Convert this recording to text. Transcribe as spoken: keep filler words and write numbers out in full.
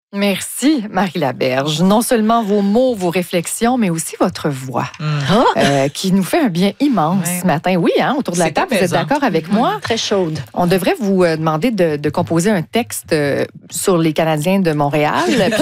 Merci, Marie Laberge. Non seulement vos mots, vos réflexions, mais aussi votre voix, mmh. euh, qui nous fait un bien immense ouais. ce matin. Oui, hein, autour de la C'est table, vous êtes d'accord avec mmh. moi? Très chaude. On devrait vous euh, demander de, de composer un texte euh, sur les Canadiens de Montréal.